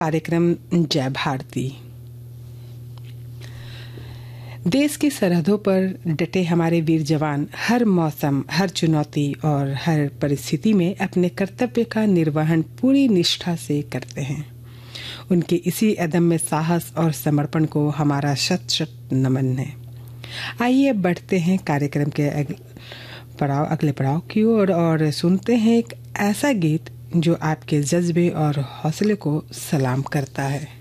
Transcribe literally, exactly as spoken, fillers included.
कार्यक्रम जय भारती। देश की सरहदों पर डटे हमारे वीर जवान हर मौसम, हर चुनौती और हर परिस्थिति में अपने कर्तव्य का निर्वहन पूरी निष्ठा से करते हैं। उनके इसी अदम्य साहस और समर्पण को हमारा शत शत नमन है। आइए बढ़ते हैं कार्यक्रम के अगले पड़ाव अगले पड़ाव की ओर और, और सुनते हैं एक ऐसा गीत जो आपके जज्बे और हौसले को सलाम करता है।